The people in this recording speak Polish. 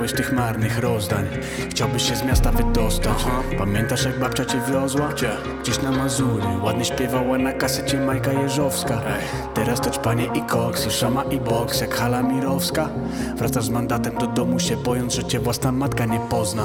dość tych marnych rozdań. Chciałbyś się z miasta wydostać. Pamiętasz jak babcia cię wiozła? Gdzieś na Mazury. Ładnie śpiewała na kasecie Majka Jeżowska. Teraz to ćpanie i koks, i szama i boks jak hala mirowska. Wracasz z mandatem do domu się bojąc, że cię własna matka nie pozna.